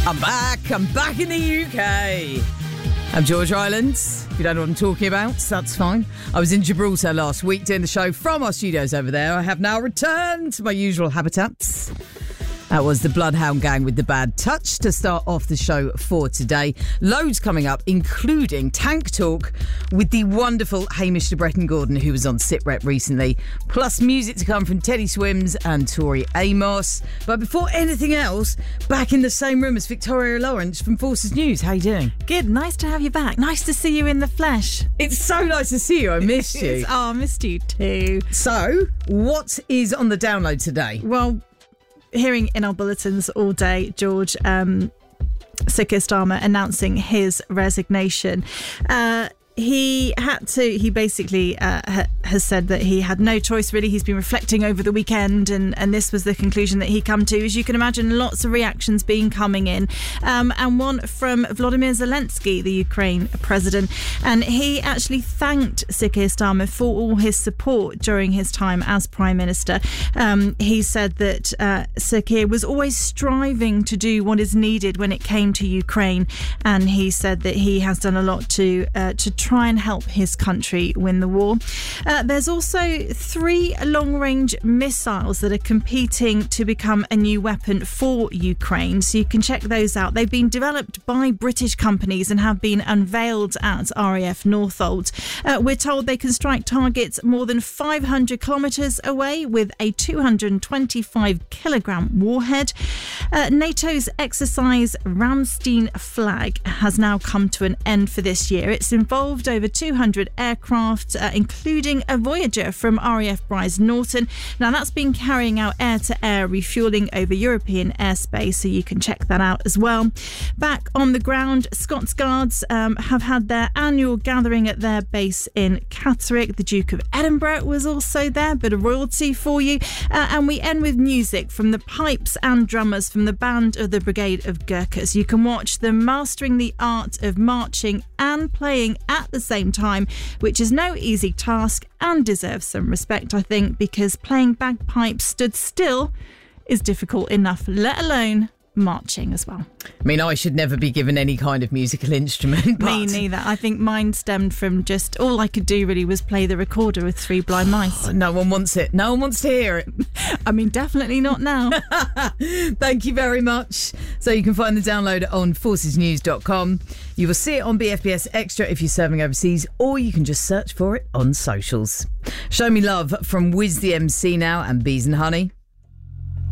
I'm back in the UK. I'm George Island. If you don't know what I'm talking about, that's fine. I was in Gibraltar last week doing the show from our studios over there. I have now returned to my usual habitats. That was the Bloodhound Gang with The Bad Touch to start off the show for today. Loads coming up, including Tank Talk with the wonderful Hamish de Bretton Gordon, who was on SitRep recently, plus music to come from Teddy Swims and Tori Amos. But before anything else, back in the same room as Victoria Lawrence from Forces News. How you doing? Good, nice to have you back. Nice to see you in the flesh. It's so nice to see you. I missed you. I missed you too. So, what is on the download today? Well, hearing in our bulletins all day, George, Sir Keir Starmer announcing his resignation. He basically has said that he had no choice, really. He's been reflecting over the weekend, and this was the conclusion that he come to. As you can imagine, lots of reactions coming in, and one from Volodymyr Zelensky, the Ukraine president, and he actually thanked Sir Keir Starmer for all his support during his time as Prime Minister. He said that Sir Keir was always striving to do what is needed when it came to Ukraine, and he said that he has done a lot to try and help his country win the war. There's also 3 long-range missiles that are competing to become a new weapon for Ukraine, so you can check those out. They've been developed by British companies and have been unveiled at RAF Northolt. We're told they can strike targets more than 500 kilometres away with a 225-kilogram warhead. NATO's exercise Ramstein Flag has now come to an end for this year. It's involved over 200 aircraft, including a Voyager from RAF Brize Norton. Now, that's been carrying out air-to-air refuelling over European airspace, so you can check that out as well. Back on the ground, Scots Guards have had their annual gathering at their base in Catterick. The Duke of Edinburgh was also there, bit of royalty for you. And we end with music from the pipes and drummers from the band of the Brigade of Gurkhas. You can watch them mastering the art of marching and playing at the same time, which is no easy task and deserves some respect, I think, because playing bagpipes stood still is difficult enough, let alone marching as well. I mean, I should never be given any kind of musical instrument. But me neither. I think mine stemmed from just all I could do really was play the recorder with 3 blind mice. No one wants it. No one wants to hear it. I mean, definitely not now. Thank you very much. So you can find the download on forcesnews.com. You will see it on BFBS Extra if you're serving overseas, or you can just search for it on socials. Show Me Love from Wiz the MC now and Bees and Honey.